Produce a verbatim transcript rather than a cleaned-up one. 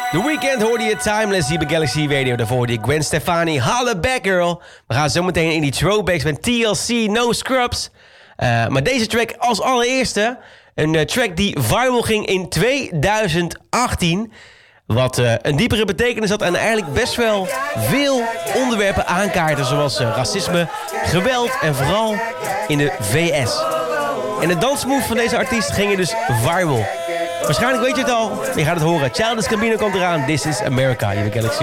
The Weeknd hoorde je Timeless hier bij Galaxy Radio. Daarvoor hoorde je Gwen Stefani, Holla Back Girl. We gaan zo meteen in die throwbacks met T L C, No Scrubs. Uh, maar deze track als allereerste. Een uh, track die viral ging in tweeduizend achttien. Wat uh, een diepere betekenis had en eigenlijk best wel veel onderwerpen aankaarten. Zoals uh, racisme, geweld en vooral in de V S. En de dansmove van deze artiest ging dus viral. Waarschijnlijk weet je het al. Je gaat het horen. Childish Gambino komt eraan. This is America. Je bent Galaxy.